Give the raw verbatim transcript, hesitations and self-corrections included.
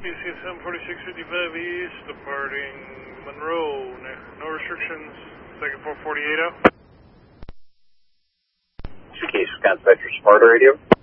T C S M forty-six fifty-five East, departing Monroe. No restrictions. Second four forty-eight out. Two K Scott Spectre, Sparta Radio.